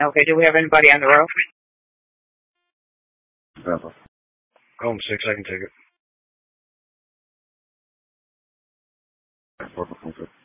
Okay, do we have anybody on the road? Home 6, I can take it.